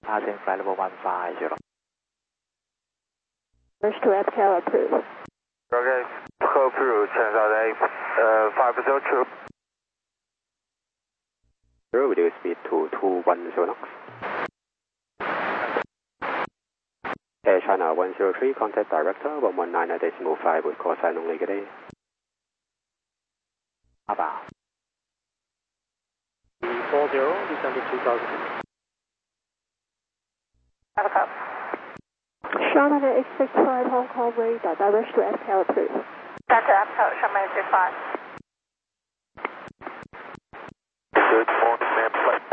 Passing flight level 150. Wish to FCAL approved. Okay, hope you turns out 502. Reduce speed to 210 knots. Air China 103, contact director 119.5 with call sign only today. About 340, descend to 2000. Have a cup. Sharman X65 Hong Kong radar, direct to FCAL approved. That's Apco, Sharman 65. Good morning, ma'am.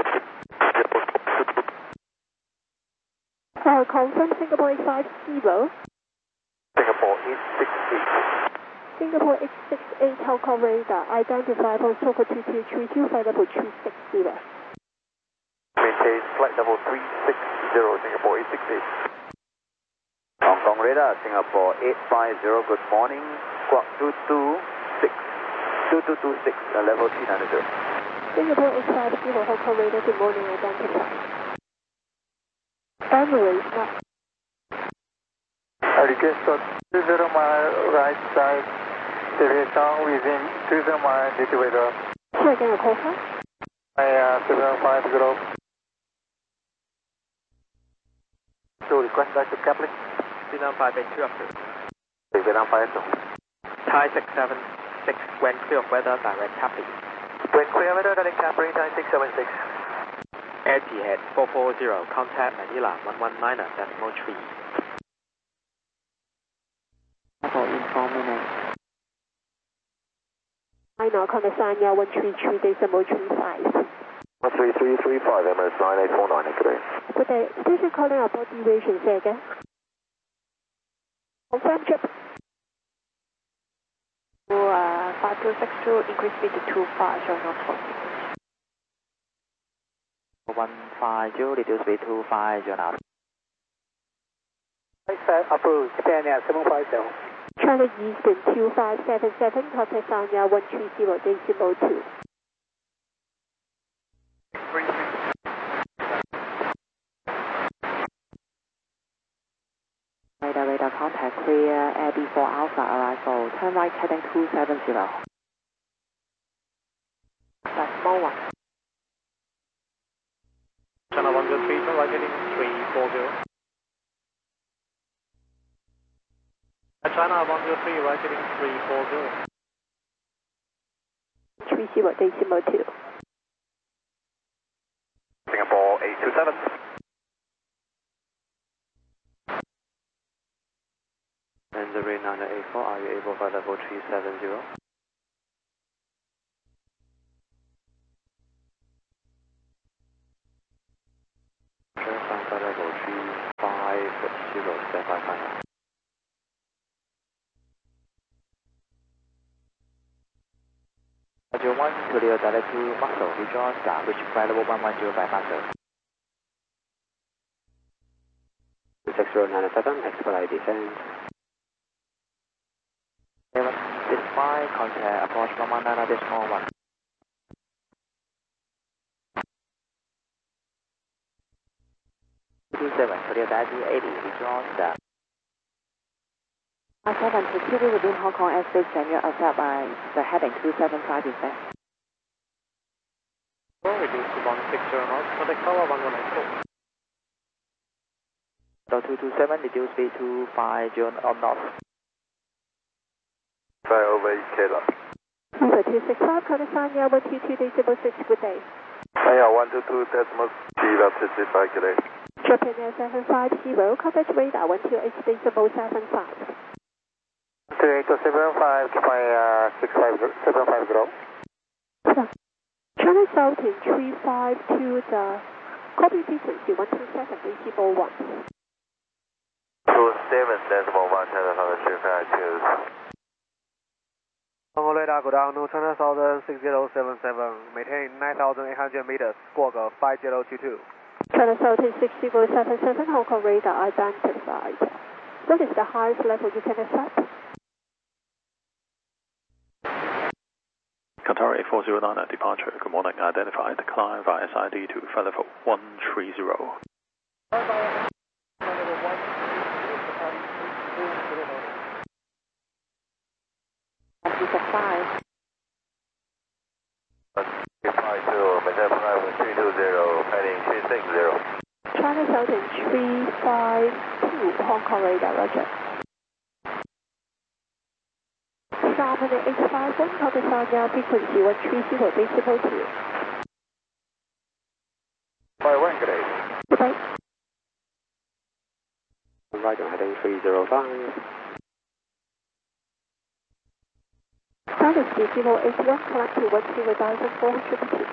Confirm Singapore 850. Singapore 868. Singapore X68 Hong Kong radar, identify postal for 2232, flight level 360. Maintain flight level 360, Singapore 868. Hong Kong radar, Singapore 850, good morning. Squawk 2226, level 390. Singapore X50 Hong Kong radar, good morning, identify. Emirates, Request for 20 mile right side, deviation within 20 mile direct weather. Say again, your call sign? 750. So request back to Kaplan. Vietnam 582 approved. Vietnam 582. Thai 676, when clear of weather, direct Capri. When clear weather, direct Capri, Thai 676. Etihad 440, contact Manila 119.3. I now contact Sanya 133.35. 13335, MS 9849, good day. Good day, station calling about deviation, say again. Confirm trip. 5262, increase speed to 25, showing off 150, reduce speed to 50 now. Approved, Japan Air 757. China Eastern 2577, contact Sanya 130.2. Radar contact clear, Air B4 Alpha arrival, turn right heading 270. That's small one. China 103, turn right heading 340. China 103, right heading 340. 30.2. Singapore 827. And the rate 984, are you able for level 370? Transfer for level 350, step by final. Roger 1, clear direct to Muscle, rejoin star, which flight level 110 by Muscle. 6097, expedite descent. 7, this 5, contact approach 119.1. 27, clear direct to 80, rejoin star. 7 to TV within Hong Kong airspace Daniel accept by the heading 275 descent. Reduce to 160 knots, contact tower 1194. So 227, reduce speed to 50 knots. Fly over Kayla. Alpha 265, contact Sanya 122.6, good day. Sanya 122, decimal 3.65, good day. Japan Air 750, contact radar 128.75. 3875, Japan 750. China Southern 352, copy frequency 127.81. 27.1, Hong Kong radar, go down to China Southern 6077, maintain 9,800 meters, squawk 5022. China Southern 6077, Hong Kong radar identified. What is the highest level you can accept? Qatar 8409 at departure. Good morning. Identified. Climb via SID to flight level 130. Altimeter 5. 352, maintain flight 320, heading 360. China Southern 352, Hong Kong radar, roger. Xiamen 851, contact Sanya frequency 130 decimal 2. Fire 1, good day. Goodbye. Right on heading 305. Status decimal 81, climb to 10,402.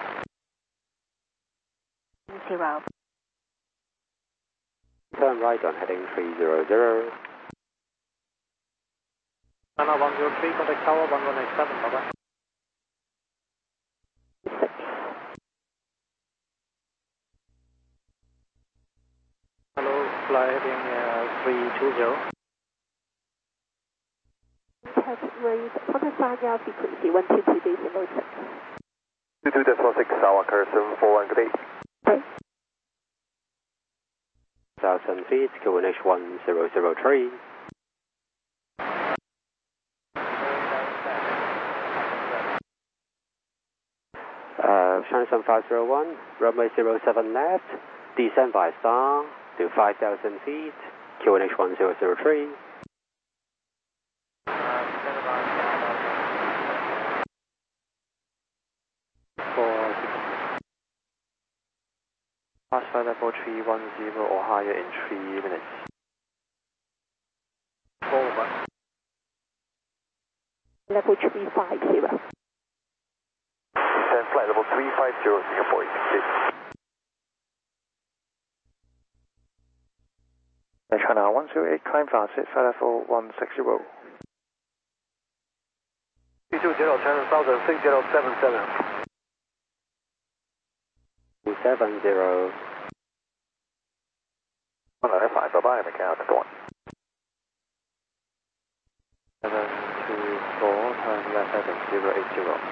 0. Turn right on heading 300. China 103, contact tower 1187, bye-bye. 6. Hello, fly heading 320. Contact rate, contact Sanya frequency 122 decimal 6. 22.6, Sawakar 741, good day. Okay. 1,000 feet, QNH 1003. China Sun 501, runway 07 left, descend by star to 5,000 feet, QNH 1003. Pass flight level 310 or higher in 3 minutes. Over. Level 350. Descend flight level 350, Singapore 86. China 108, climb fast, flight level 160. 320, China Southern 6077. 270. 195, bye-bye, Macau, number 1. 724, turn left heading 080.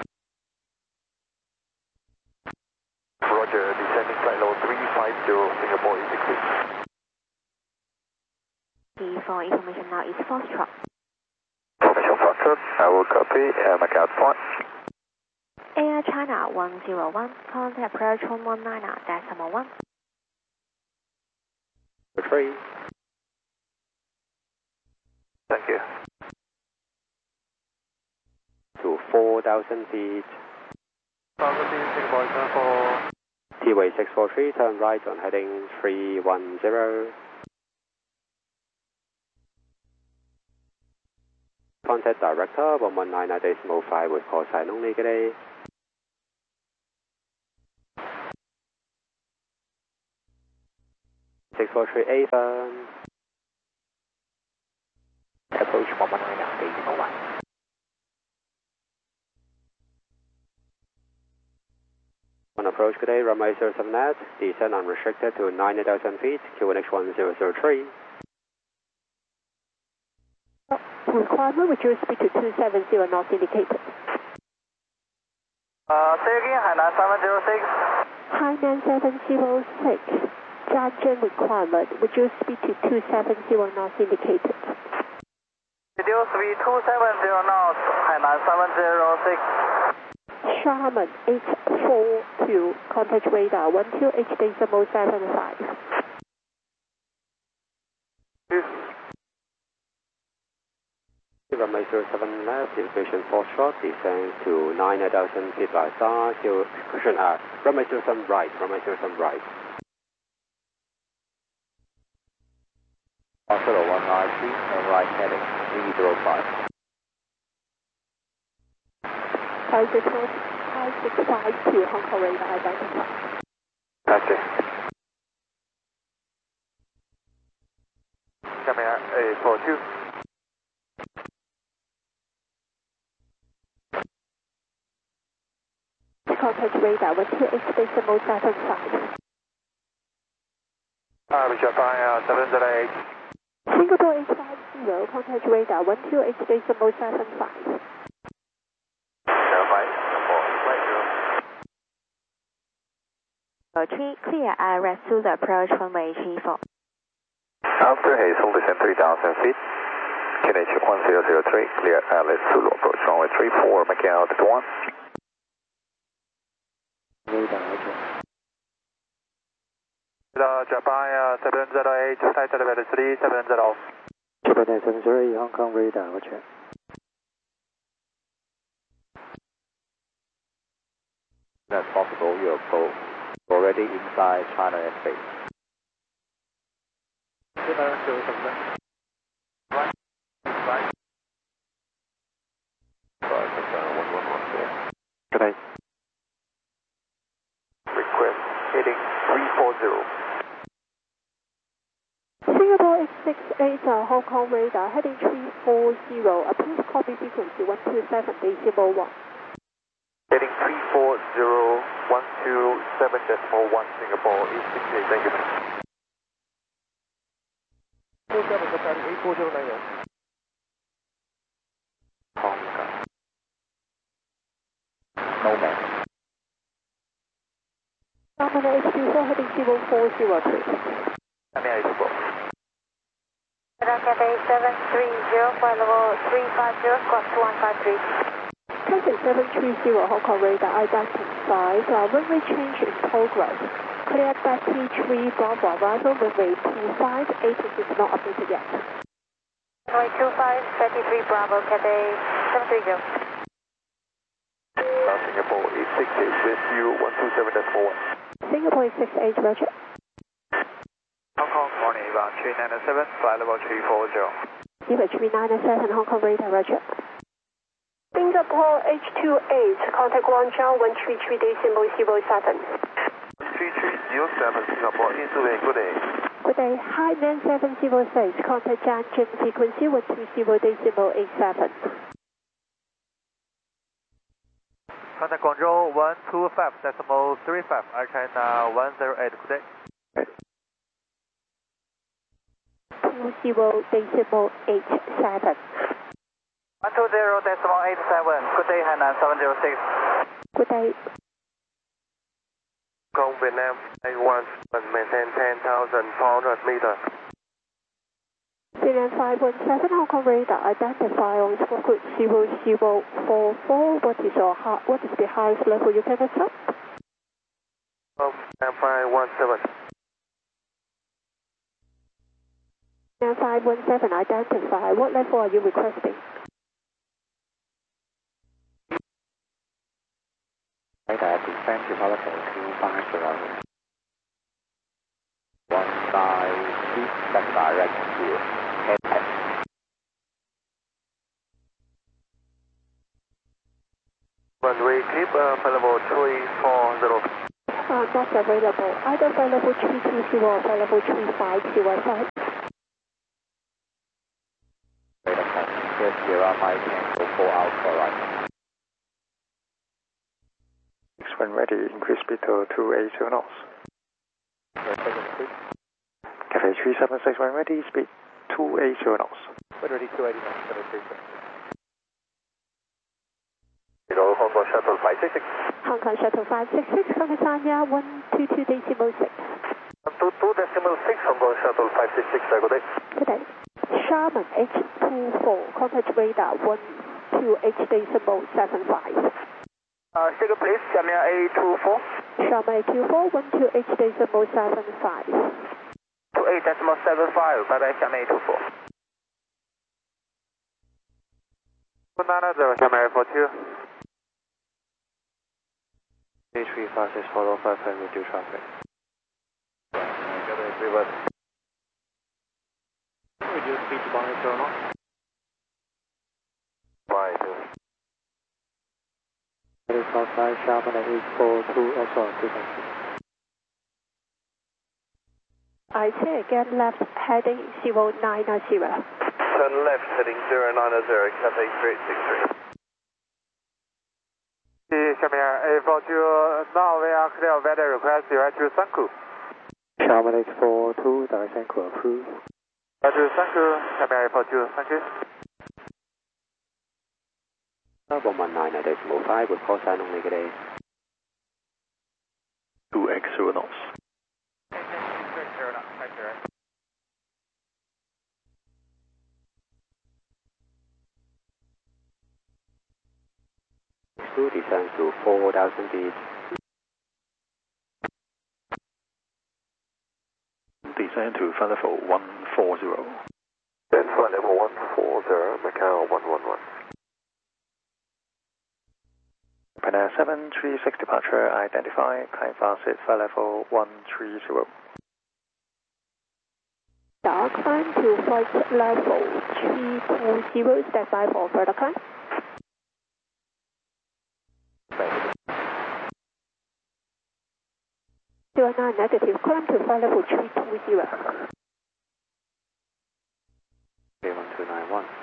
Roger, descending flight level 350, Singapore 86. For information now is Foxtrot. Formation Foxtrot, I will copy, Macau point. Air China 101, contact approach 119.1. 3. Thank you. To 4,000 feet. 1,000 feet, Singapore 74. T-way 643, turn right on heading 310. Contact director 119.5 with call sign only, good day. A firm. Approach 119.1. On approach, good day, runway 07 net, descend unrestricted to 90,000 feet, QNH 1003. Requirement, would you speak to 270 not indicated? Say again, Hainan 706. Hainan 706. Jianzhen requirement, would you speak to 270 not indicated? Radio 3270 knots, Hainan 706. Xiamen 842, contact radar 12H.75. Runway 07 left, information 4 short, descend to 90,000 feet by star, runway 07 right, runway 07 right. Hospital 193, and right heading 305. 5652, Hong Kong radar identified. Okay. Coming out, 842. Contact radar 12H.75. Richard Fire 708. Singapore 850, contact radar 12H.75. 3 clear IRS to the approach runway 34. After Hazel, descend 3,000 feet. QNH 1003, clear ILS Zulu, approach runway 34, making altitude 1. Japan 708, flight elevator 370. Japan 708, Hong Kong radar, roger. As possible, you're already inside China airspace. Good day. Request heading 340. Singapore 868 Hong Kong radar heading 340. Please copy frequency 127.1. Heading 340, 127.1 Singapore 868, thank you. 47 Japan 8409. Hong Kong. No man. Dominant HP4 heading 040, please. Japan 84. Cathay 730, flight level 350, squawk 2153. Cathay 730 Hong Kong radar, identified. Runway change in progress. Clear Becky 3 Bravo arrival, runway 25, 8 is not updated yet. Runway 25, 33 Bravo, Cathay 730. Singapore 868, with you 127.1. Singapore 868, roger. Hong Kong, morning, about 397, flight level 340. Lever 397 Hong Kong radar, roger. Singapore H28, contact Guangzhou 133.07. 3307, Singapore, Insulin, good day. Good day, Highman 706, contact Tianjin frequency 120.87. Contact Guangzhou 125.35, Air China 108, good day. 20.87. 120.87, good day, Hainan 706. Good day. Hong Kong, Vietnam, Taiwan, maintain 10,400 meters. CN 517 Hong Kong radar, identify on squawk code 0044. What is the highest level you can accept? 517. CN 517, identify. What level are you requesting? Radar descend to altitude 250. 19 feet, that's direct to head. Runway clip, flight level 340. Not available. Either flight level 320 or flight level 350 outside. Radar passengers, Sierra Mike Tango 4 Alpha right. When ready, increase speed to 280 knots. Cathay 376, when ready, speed 280 knots. When ready, 280 knots, Cathay 376. Hong Kong Shuttle 566. Hong Kong Shuttle 566, contact Sanya 122.06. 122.6, Hong Kong Shuttle 566, good day. Good day. Sharman H24, contact radar 128.75. Second place, Xiamen A24. Sharman A24, 128.75. 28.75, bye bye, Xiamen A24. 290, Xiamen A42. 3356, follow 55, reduce traffic. Reverse. Reduce speed to 180 knots. Right. Southside, Sharman at 842, also frequency. I say again, left heading 090. Turn left, heading 090, Cathay 3863. Xiamen A42, now we are clear of weather request, you are to Sanku. Sharman 842, direction crew approved. To Sanku, Xiamen A42, thank you. 119.5 with call sign only, good day. 2X 60 knots. Descend to 4,000 feet. Descend to flight level 140. Then flight level 140, Macau 111. Panera 736 departure identified, climb fast at flight level 130. Climb to flight level 320, stand by for further climb. -9, climb to flight level 320. 1291.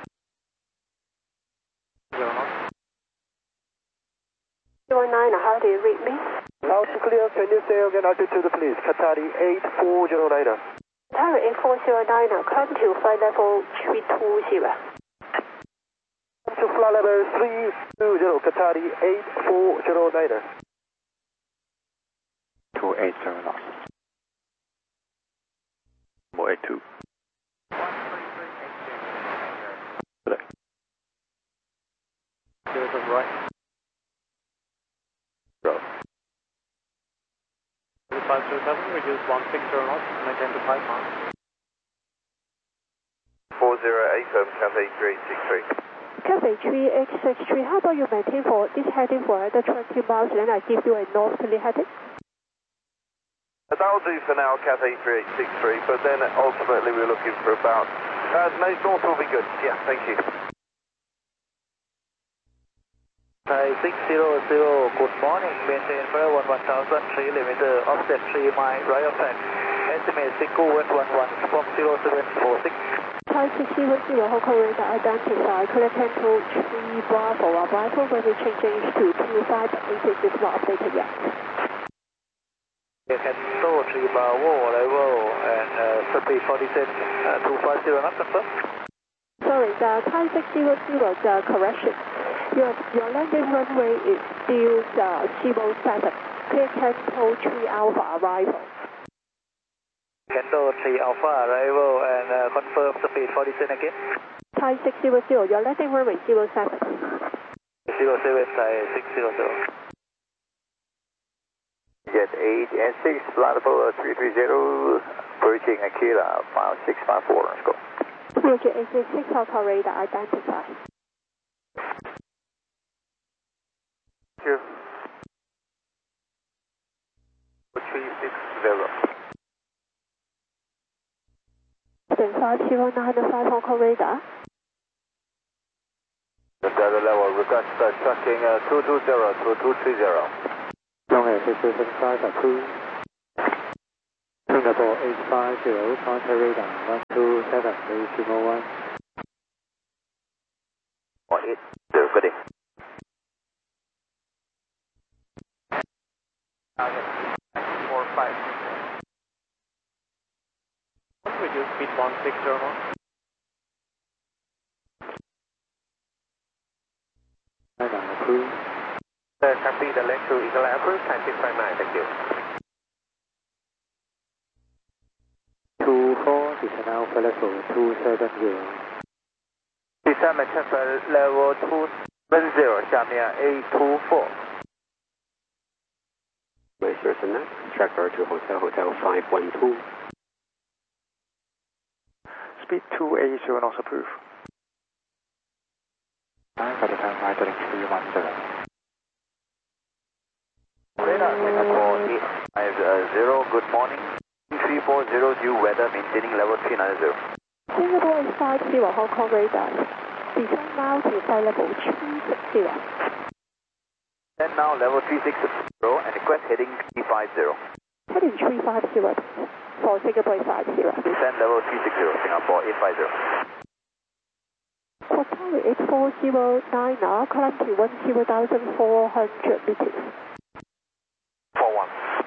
19, how do you read me? Loud and clear, can you say again altitude please? Qatari 8409. Qatari 8409, climb to flight level 320. To flight level 320, Qatari 8409. 280 knots. 482. There's a right. Road. 527, reduce 16 knots, maintain to 5 miles. 408, Cathay 3863. Cathay 3863, how about you maintain for this heading for another 20 miles, then I give you a northerly heading? That'll do for now, Cathay 3863, but then ultimately we're looking for about, north will be good, yeah, thank you. Thai 600, good morning, maintain for 1003 limiter, offset 3 mile, right of track, estimate Siku West 11 from 0746. Thai 600, Hong Kong radar identify, clear 10-3 Bravo, arrival when we change to 258, is not updated yet. Canto 3 Bravo, arrival and speed 40 250 knots, confirm. Sorry, the Thai 600, correction. Your landing runway is still 07. Clear Canto 3 Alpha arrival. Canto 3 Alpha arrival and confirm speed 40 again. Thai 600, your landing runway 07. 07 Thai 600. Jet 8 and 6, flight level 330, approaching Aquila 5654, let's go. Roger 866, Hong Kong radar identify. Thank you. 360. Stand 50905 Hong Kong radar. The data level, request tracking 220 to 230. Long Air 675 approved. Singapore 850, counter radar 127, decimal 1. 180, good day. Target 45. Reduce speed 16 knots. Radar approved. Copy the length to Eagle Approved, 9659, thank you. 24, descend Alpha level 270. Descend Manchester level 270, 下面 A24. Racer Connect, tracker to Hotel 512. Speed 280 knots approved. For the time, right heading 310. Radar, Singapore 850, good morning. 340 due weather, maintaining level 390. Singapore 850, Hong Kong radar. Descend now to flight level 360. Then now level 360 and request heading 350. Heading 350 for Singapore 850. Descend level 360, Singapore 850. Qatari 8409, climb to 10,400 meters. 41.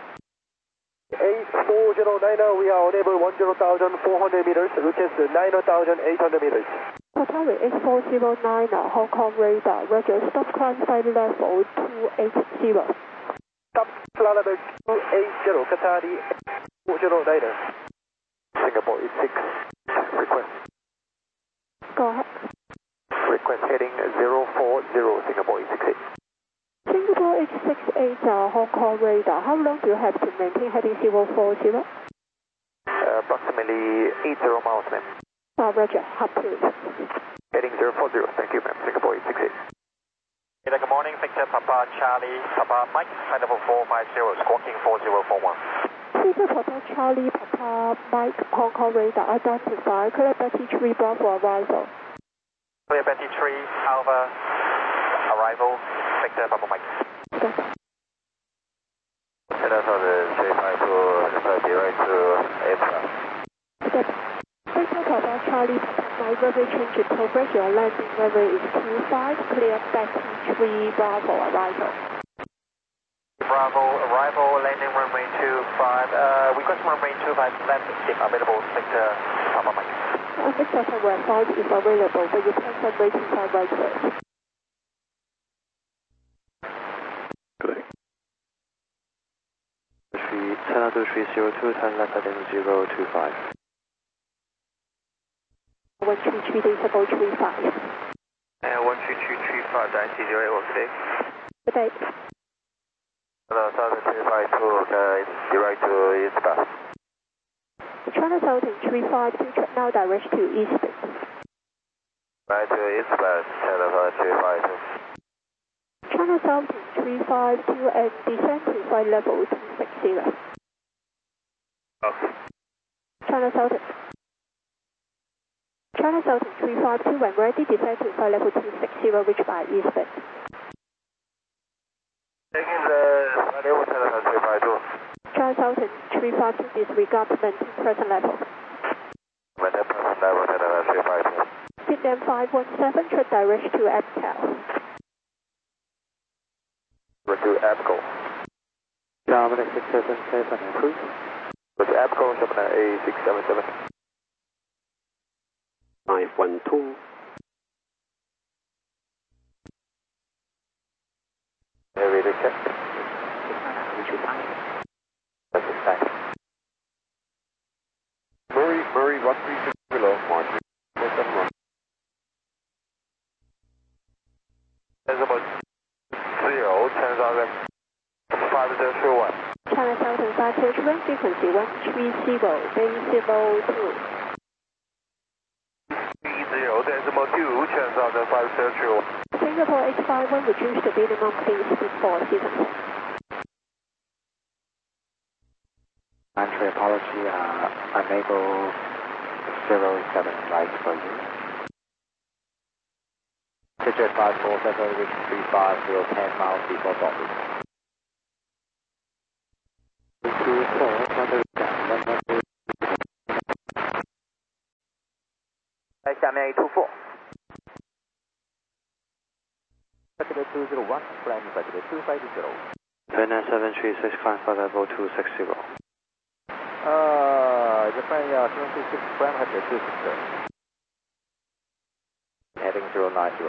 8409, we are on level 10,400 meters, which is 9,800 meters. Qatari 8409, Hong Kong radar, roger, stop climb flight level 280. Stop. Florida 280 Qatari 40 later. Singapore 86, request. Go ahead. Request heading 040, Singapore 868. Singapore 868, Hong Kong radar. How long do you have to maintain heading 040? Approximately 80 miles, ma'am. Roger, hop please. Heading 040, thank you, ma'am. Singapore 868. Good morning, Victor Papa Charlie Papa Mike, flight level 450, squawking 4041. Victor Papa Charlie Papa Mike, Hong Kong radar, identify, clear Betty 3 Bravo arrival. Clear Betty 3, Alpha, arrival, Victor Papa Mike. China Southern 352, direct to aircraft. Step. Victor Papa Charlie Papa Mike, runway change in progress, your landing runway is 25, clear Betty 3 Bravo arrival. Bravo, arrival, landing runway 25, request runway 25 left, if available, Victor Papa Mike. Victor Papa 5 is available, but you can runway 25 right first. Good. China 2302, turn left heading 025. 133 decimal 35. 13335, that's 0816. Good day. China Southern 352, direct to eastbound. China Southern 352, track now direct to eastbound. Right to eastbound, China Southern 352. China Southern 352 and descend to flight level 260. Okay. China Southern 352 when ready, descend to flight level 260, reach by eastbound. Taking the flight level China Southern 352. China Southern 352 disregard maintain present level. Maintain present level China Southern 352. Vietnam 517, track direct to APCAL. Go to APCO. Dominic 677, approve. Go to APCO, 7A677. 512. Heavy to check. That's it, thanks. Murray 136 below, Mark 471. Decimal 0, 10,000, 5021. China Southern 521, frequency 130, decimal 2. 30, decimal 2, 10,000, 5021. Singapore 851, reduce the minimum speed before season. Entry apology, unable 07 right for you. Digit 547, reach 350, 10 miles before Bobby. 来，下面824。 Particular 201, plan particular 250. China 736, climb for level 260. Japan 736, climb at the 260. Heading 090.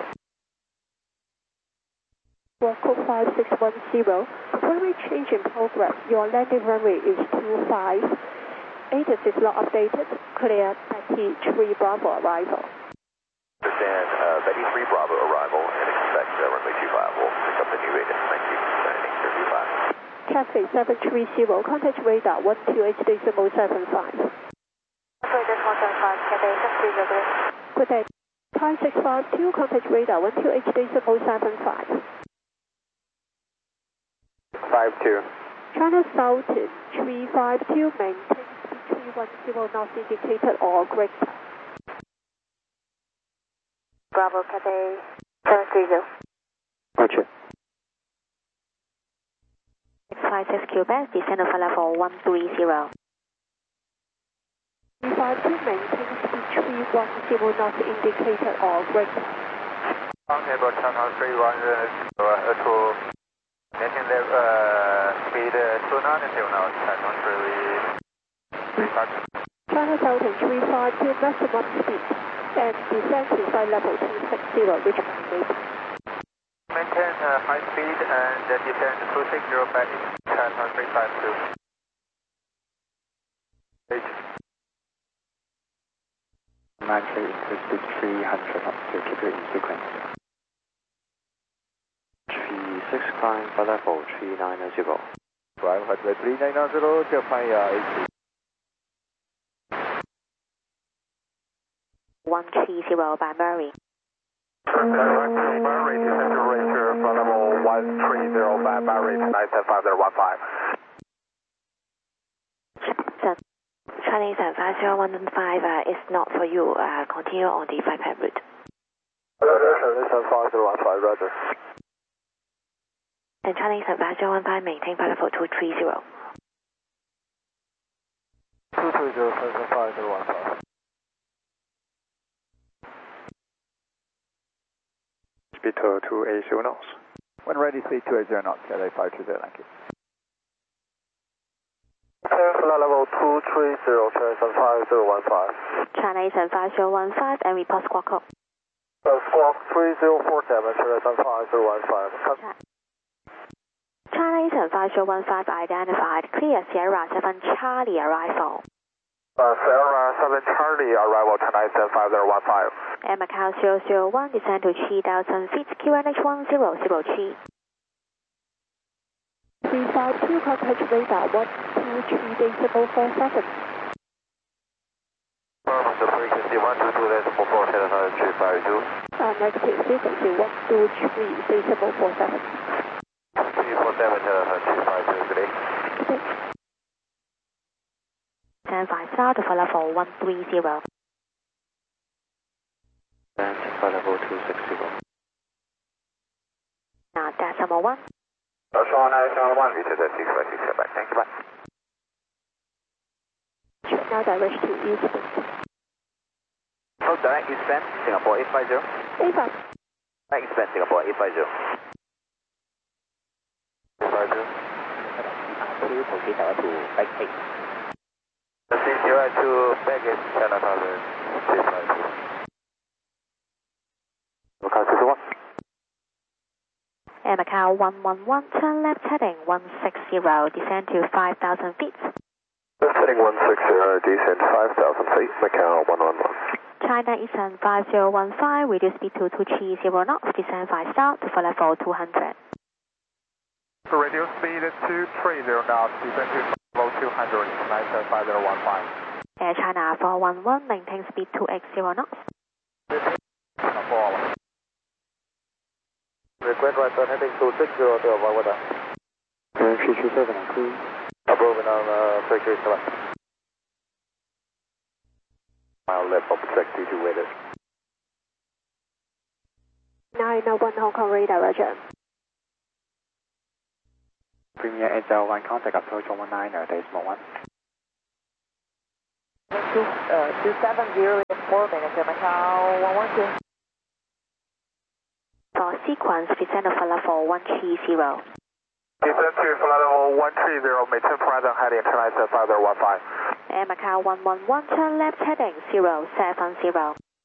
Code 5610, runway change in progress, your landing runway is 25. ATIS is not updated, clear Betty 3 Bravo arrival. Understand, Betty 3 Bravo arrival and expect runway 25 will pick up the new ATIS. Thank you. Landing 35. Cathay 730, contact radar 128.75. 128.75, Cathay 730. Good day. Thai 652, contact radar 128.75. 52. China Southern 352, maintain speed 310 knots indicated or greater. Bravo, Cathay 730. Roger. 656 Quebec, descend to flight level 130. 352, maintain speed 310 knots indicated or greater. Table channel 310 to maintain the speed 290 knots, not really. China Southern 352, maximum speed and descend to flight level 260, reach by Maintain high speed and descend to 260 back Chinatown 352. H. 93 increase speed 300 knots to keep you in sequence. 36 climb for level 390. Right, runway 390, define your AC. 130 by Murray. Murray, descend to Ranger for level 130 by Murray, 975.15. Chinese and 50115 is not for you. Continue on the 5 route. Chinese and 5015, roger. And Chinese and 5015 maintain flight level 230. 230, 5015. Speed to 280 knots. When ready, speed 280 knots, LA 520, thank you. Flight level 230, Chinese and 5015. Chinese and 5015 and report squawk code. Squawk 3047, Chinese and 5015. Chinese and 5015 identified. Clear Sierra 7 Charlie arrival. Sierra 7 Charlie arrival, Chinese and 5015. And Macau 001 descend to 3,000 feet. QNH 1003. 352 contact radar 123 decibel 47. The frequency 122 decibel 47, 352. Negative frequency 123 decibel 47. 347, 352, good day. Stand by start for level 130. And for level 260. Now decimal 1. Sean 971, return to 656, back. Thank you, bye. Now direct to eastbound. Oh, direct eastbound, Singapore 850. 85. Direct eastbound, Singapore 850. 850. Proceed to back 8. Proceed to baggage, Chinatown 352. Macau 61. And Macau 111, turn left heading 160, descend to 5,000 feet. Left heading 160, descend 5,000 feet, Macau 111. China Eastern 5015, reduce speed to 230 knots, descend 5 star to level 200. Radio speed 230 knots, descend to level 200, 95015. Air China 411, maintain speed 280 knots. Request right turn heading 260 to avoid weather. 337 and cruise. Approving on factory select. Mile left up track 22 weather. 901 Hong Kong radar, roger. Premier Angel 1 contact approach 119, decimal 1. 270 in 4 minutes, Macau 112. For sequence, descend for level 130. Descend to flight level 130, maintain present heading, Chinese and 5015. Air Macau 111, turn left heading 070.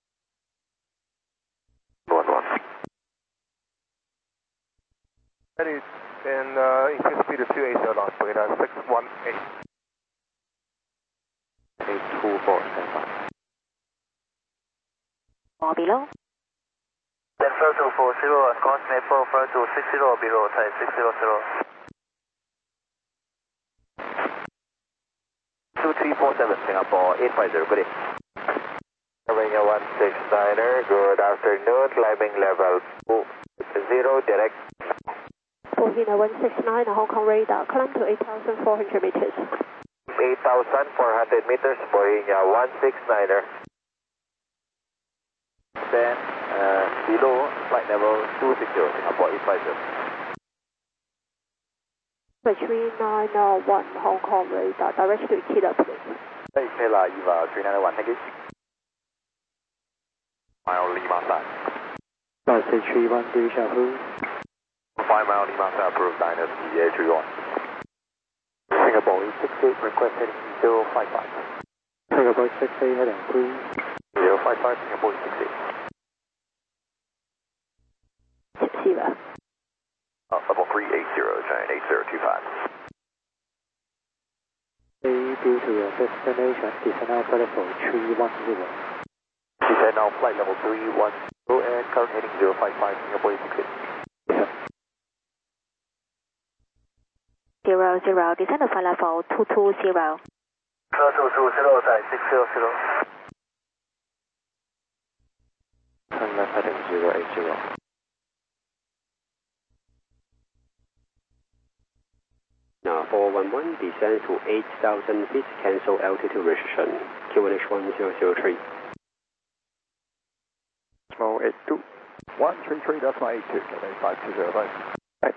11. Ready and increase speed to 280 knots, radar 618. 824, stand by. Or below. Then flight 240, course Maple, flight 260 below, type 600. 2347, Singapore 850, good day. Romania 169er, good afternoon, climbing level 0, direct. Bohina 169 Hong Kong radar, climb to 8,400 meters. 8,400 meters, Bohina 169er. Then below, flight level 260, Singapore 850. 3901 Hong Kong radar, direct to Ikeda, please. Hey, Taylor, Eva 391, thank you. Mile Lima side. 313 Yahoo. 5 mile Lima side, approved, Diners EA 31. Singapore 868, request heading 055. Singapore 68, heading cruise. 055, Singapore 868. 60. Level 380, China 8025. destination, descend now flight level 310. Descend now flight level 310 and current heading 055, Singapore 86. 00, descend to flight level 220. 220 在600. Turn left heading 080. Now 411, descend to 8,000 feet, cancel altitude restriction, QNH 1003. Decimal 82. 133, that's my 82, okay, 5205. Right.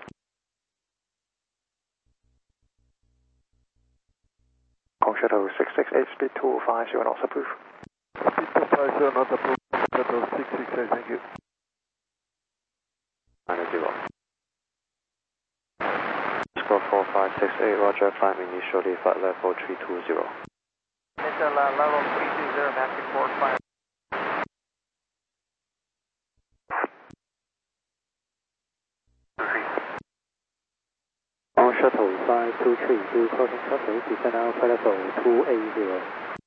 Kong Shuttle 668, speed 250 knots approved. Speed 250 knots approved. Shuttle 668, thank you. 90. Score 4568, roger, climb initially flight level 320. Mr. Level 320, massive 45. On shuttle 523, do crossing shuttle, descend now flight level 280.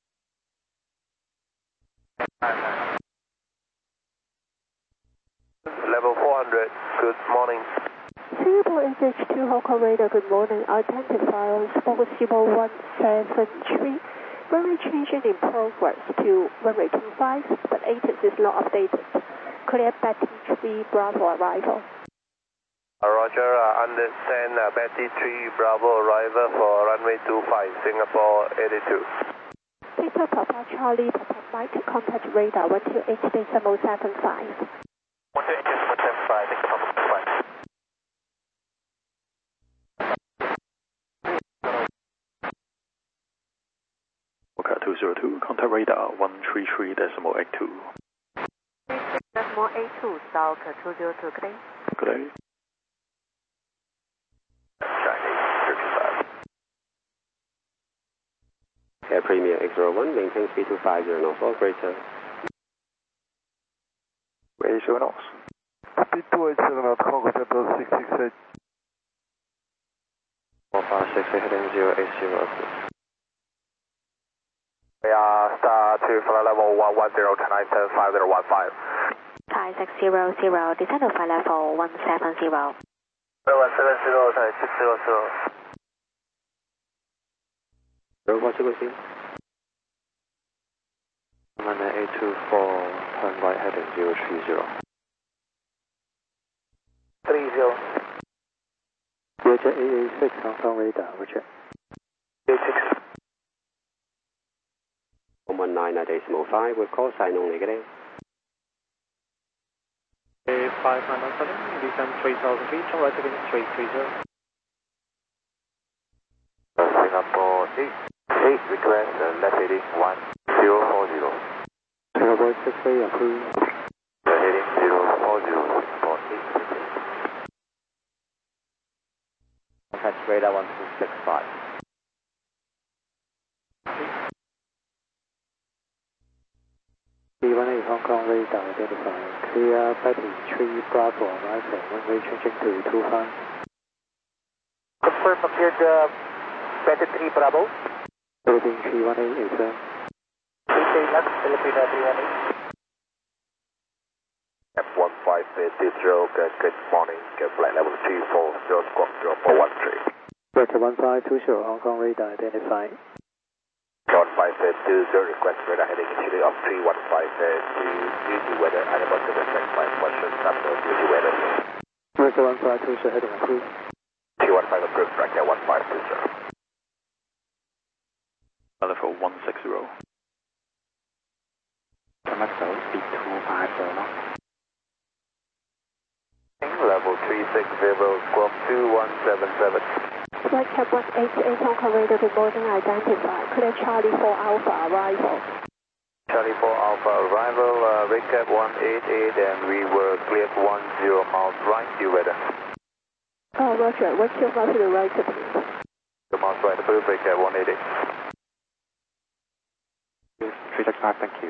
Level 400, good morning. Singapore SH2 Hong Kong radar, good morning. Identify on spot 0173. Runway changing in progress to runway 25, but ATIS is not updated. Clear Betty 3 Bravo arrival. Roger, understand Betty 3 Bravo arrival for runway 25, Singapore 82. Victor Papa Charlie Papa Mike, contact radar 128.75. 128.75, Victor Papa 25. Walker 202, contact radar 133.82. 36.82, South 202, good day. Good day. Chinese 35. Air Premier X01, maintain speed 250 knots, all greater. 80 knots. Speed 287 knots, Kong Shuttle 668. 4568, heading 080 approved. We are star to flight level 110, Thai 5015. Thai 600, descend to flight level 170. 170, Thai 600. What's your question? 824, turn right heading 030. 30. Roger, AA6 Hong Kong radar, roger. 86. 119.5 with call sign only, good day. 597, descend 3,000 feet, turn right heading 330. Singapore 8, request left heading 1040. Singapore 68 approved. Heading 040, Singapore 8. Contact radar 1265. D18 Hong Kong radar identified. Clear Betty 3 Bravo arrival, runway changing to 25. Confirm appeared Betty 3 Bravo. Philippine 318 87. 3 Lux, Filipino 318. F1580, good morning, flight level 240, squawk 0413. Roger 1520 Hong Kong radar identified. 1520, request radar heading initially of 315 to duty weather, animal to the next flight, question number duty weather. Roger 1520 heading approved. 315 approved, bracket 1520. Level 160. Maxwell, speed 250 knots. Level 360, squawk 2177. Flight cap 188 Hong Kong radar, good morning. Identify. Clear Charlie 4 Alpha arrival. Charlie 4 Alpha arrival, recap 188 and we were cleared 10 miles right, due weather. Roger, what's your flight to the right, please? 2 miles right, approved, recap 188. 365, thank you.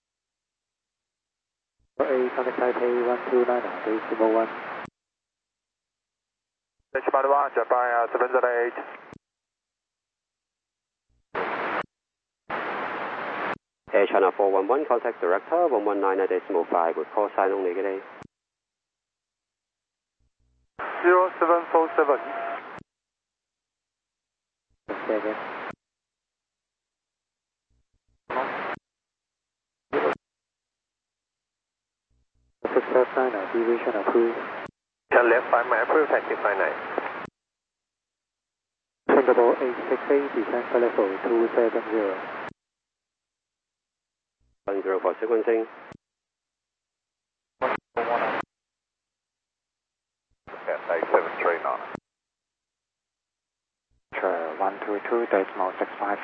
8, contact Taipei 129, decimal 1. Japan 1, Japan 708. Air China 411, contact director 119.5 with call sign only 嘅你。 0747. Second. 6599, deviation approved. Turn left 5 mile, approved, active 59. Singapore 868, descent for level 270. 10 for sequencing. At 8739. 122.65.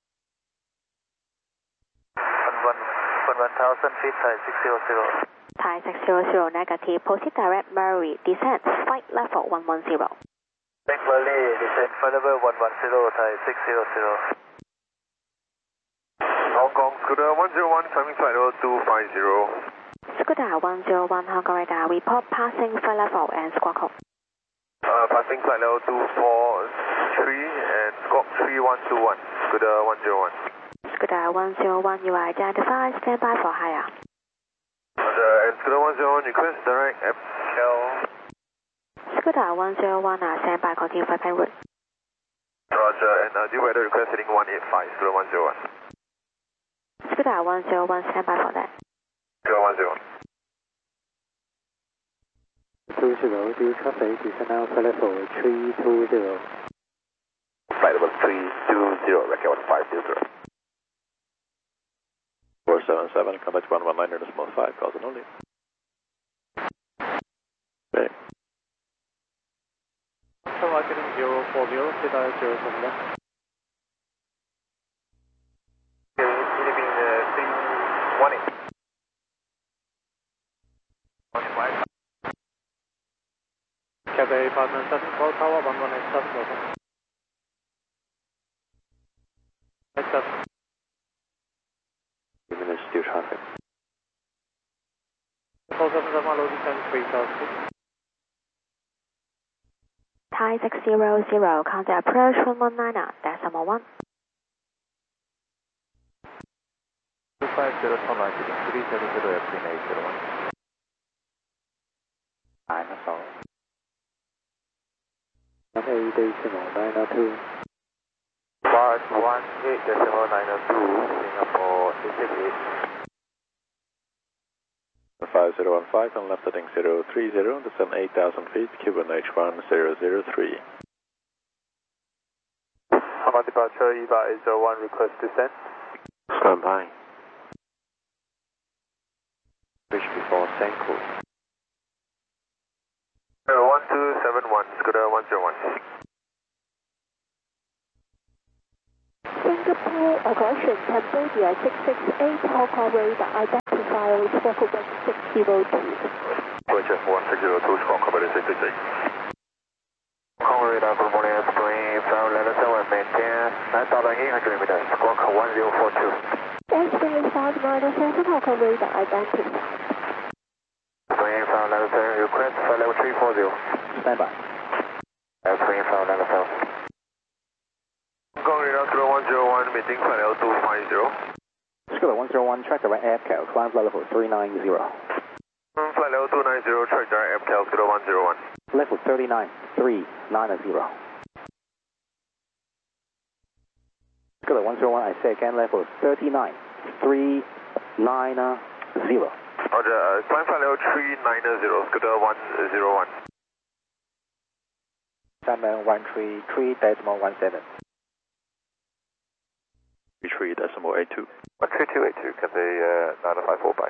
1000 feet, Thai 600. Thai 600 negative, proceed direct Murray, descent, flight level 110. Thank Murray, descent flight level 110, Thai 600. Hong Kong, Scooter 101, climbing flight level 250. Scooter 101, Hong Kong radar, report passing flight level and squawk code. Passing flight level 243 and squawk 3121, Scooter 101. Scooter 101, you are identified, stand by for higher. And Scooter 101, request direct FL. Scooter 101, stand by, continue flight plan route. Roger, and due weather request heading 185, Scooter 101. Scooter 101, stand by for that. Scooter 101. 20, due traffic, descent now for level 320. Flight level 320, record 150. 477, contact 119.5, calls only. Okay. So marketing 040, Theta 07 left. Philippine 318. 15. Cathay Partner 7, call tower 1187. Next up. Minutes due traffic. 477, low descent 3000. Thai 600, contact approach 119.1. 250, turn right, 370, airplane 801. Dinosaur. 18.902. 118.902, Singapore 868. 5015 and left heading 030, descend 8,000 feet, QNH 1003. Hama departure, EVA 801, request descent. Stand by. Reach before Senko. 1271, Scooter 101. Singapore, correction, Cambodia 668, Hong Kong radar, identify on squawk 1602. Roger, 1602, squawk cover 668. Hong Kong radar, good morning, Spring, Flower level 7, maintain 9,800 meters, squawk 1042. Spring 597, Hong Kong radar, identify. Spring, Flower level 7, request flight level 340. Stand by. Spring, Flower level 7. Hong Kong radar, Scooter 101, meeting flight level 250. Scooter 101, track direct AirCal, climb flight level 390. Flight level 290, track direct FCAL, Scooter 101. Level 39390. Scooter 101, I say again, level 39390. Roger, climb flight level 390, Scooter 101. Sunman 133.17. 33.82. 13282, Cathay 9545.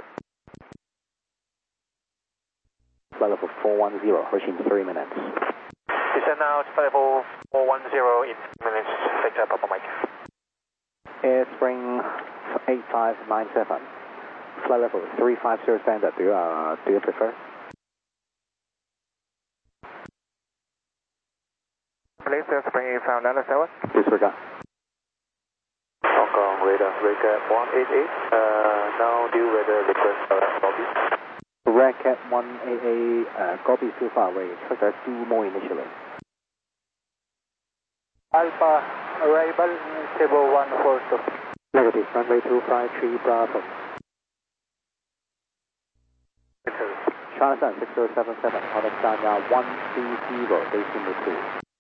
Flight level 410, reaching 3 minutes. Descend now to flight level 410 in minutes, Victor Papa Mike. Airspring 8597. Flight level 350 standard. Do you prefer? Please, Spring 597. Disregard. Hong Kong radar, Cat 188. Now due weather request Gobi. Red Cat 188, Gobi is too far away. Try to do more initially. Alpha, arrival table 142. Negative, runway 253 Bravo. Charleston 6077, Alexandra 130, decimal 2.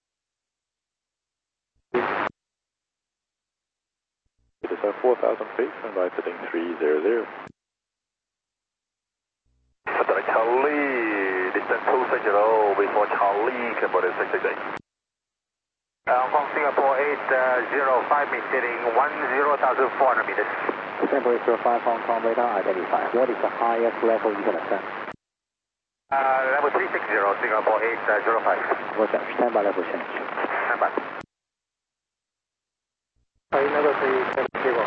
It is 4,000 feet, invite heading 300. Hotel Charlie, distance 260, before Charlie, Cambodia 668. Hong Kong Singapore 805, maintaining 10,400 meters. December 05 Hong Kong radar identified. What is the highest level you can ascend? Level 360, Singapore 805. Roger, stand by level change. Stand by. Level 370.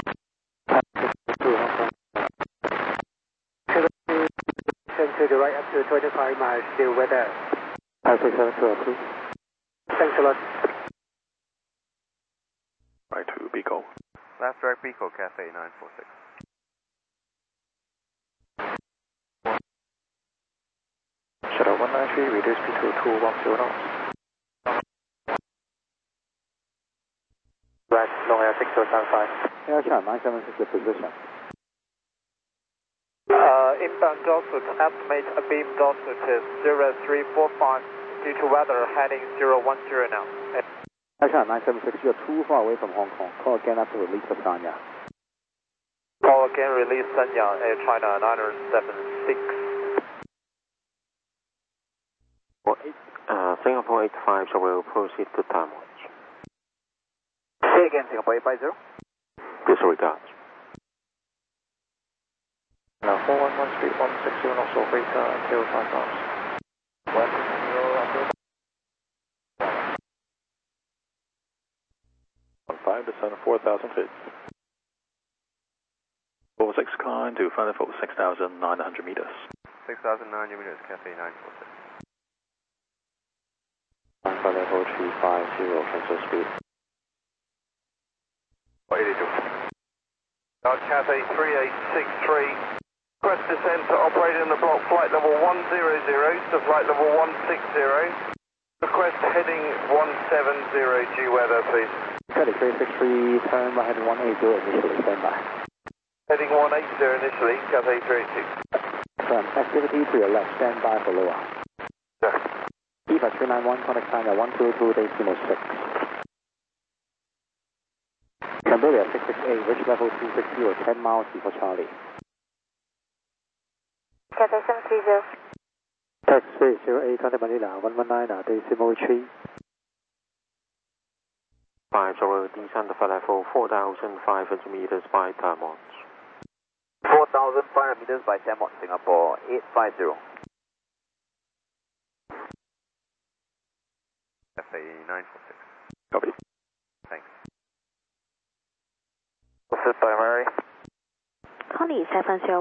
To the right up to 25 miles, still weather. 5672 approved. Thanks a lot. Right to Pico. Left direct Pico, Cafe 946. Shadow 193, reduce P2 to 210 knots. Right, long air 6075. Air China 976 the position. Inbound Dorset, estimate a beam Dorset is 0345 due to weather heading 010 now. Air China 976, you're too far away from Hong Kong. Call again after release of Sanya. Call again, release Sanya, Air China 976. Singapore 85, so we'll proceed to time watch. Say again, Singapore 850. Disregard. Now 411 street 160 knots off rate until 5 knots. 15, descend 4,000 feet. 46 climb to final level 6,900 meters. 6,900 meters, Cafe 946. Final level 350, cancel speed. 82. Cathay 3863. Request descent to operate in the block flight level 100 to flight level 160. Request heading 170 G weather, please. Cathay 363, turn right heading 180 initially, stand by. Heading 180 initially, Cathay 386. Confirm, activity to your left, stand by for lower. Yeah. EVA 391, contact China 122, decimal 6. Cambodia 668, reach level 260, 10 miles before Charlie. Cathay 730. Taxi 08, contact Manila 119, decimal 3. 50, descend to flight level 4,500 meters by time watch. 4,500 meters by Tamot, Singapore 850. Cafe 946. Copy. Thanks. Sit by Mary. Connie 70.